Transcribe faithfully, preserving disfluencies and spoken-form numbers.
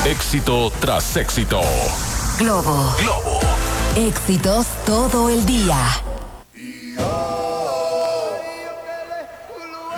Éxito tras éxito. Globo. Globo. Éxitos todo el día.